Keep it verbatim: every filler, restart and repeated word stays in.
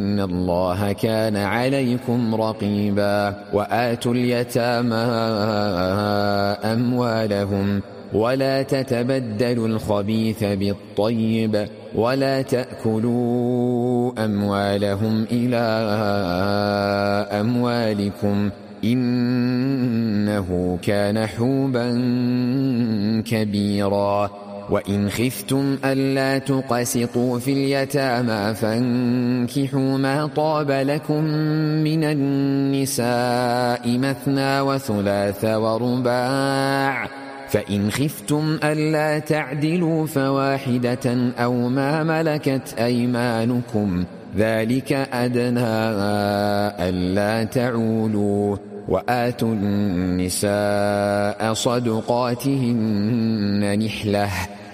إن الله كان عليكم رقيبا وآتوا اليتامى أموالهم ولا تتبدلوا الخبيث بالطيب ولا تأكلوا أموالهم إلى أموالكم إنه كان حوبا كبيرا وإن خفتم ألا تقسطوا في اليتامى فانكحوا ما طاب لكم من النساء مثنى وثلاث ورباع فإن خفتم ألا تعدلوا فواحدة أو ما ملكت أيمانكم ذلك أدنى ألا تعولوا وآتوا النساء صدقاتهن نحلة